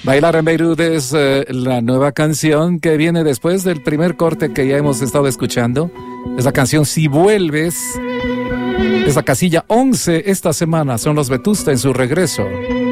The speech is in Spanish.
Bailar en Beirut es la nueva canción que viene después del primer corte que ya hemos estado escuchando. Es la canción Si Vuelves. Es la casilla 11 esta semana. Son los Vetusta en su regreso.